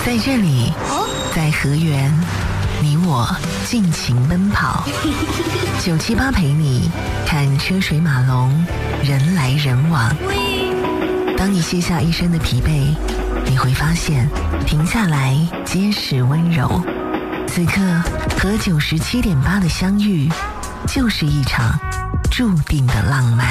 在这里，在河源，你我尽情奔跑。978陪你看车水马龙，人来人往。当你卸下一身的疲惫，你会发现停下来皆是温柔。此刻和97.8的相遇，就是一场注定的浪漫。